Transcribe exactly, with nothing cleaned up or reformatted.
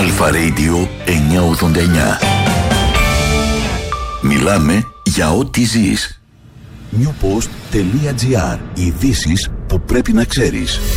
Αλφα Radio εννιακόσια ογδόντα εννιά. Μιλάμε για ό,τι ζεις. newpost.gr. Ειδήσεις που πρέπει να ξέρεις.